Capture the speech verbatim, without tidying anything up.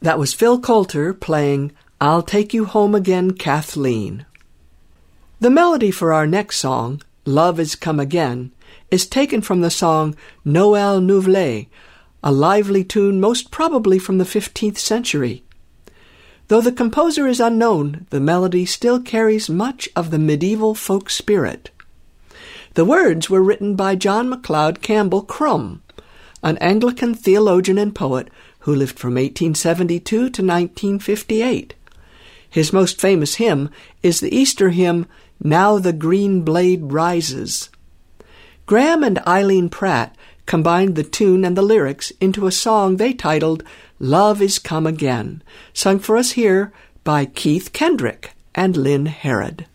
That was Phil Coulter playing I'll Take You Home Again, Kathleen. The melody for our next song, Love Is Come Again, is taken from the song Noël Nouvelet, a lively tune most probably from the fifteenth century. Though the composer is unknown, the melody still carries much of the medieval folk spirit. The words were written by John MacLeod Campbell Crum, an Anglican theologian and poet who lived from eighteen seventy-two to nineteen fifty-eight. His most famous hymn is the Easter hymn, Now the Green Blade Rises. Graham and Eileen Pratt combined the tune and the lyrics into a song they titled Love Is Come Again, sung for us here by Keith Kendrick and Lynn Herod.